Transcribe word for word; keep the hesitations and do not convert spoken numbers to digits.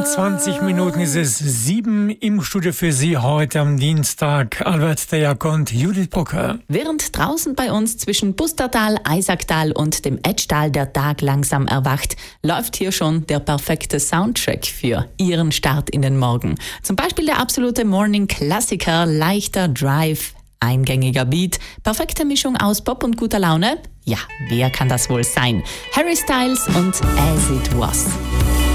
zwanzig Minuten ist es sieben im Studio für Sie heute am Dienstag. Albert Dejak und Judith Brucker. Während draußen bei uns zwischen Pustertal, Eisacktal und dem Etschtal der Tag langsam erwacht, läuft hier schon der perfekte Soundtrack für Ihren Start in den Morgen. Zum Beispiel der absolute Morning-Klassiker, leichter Drive, eingängiger Beat, perfekte Mischung aus Pop und guter Laune. Ja, wer kann das wohl sein? Harry Styles und As It Was.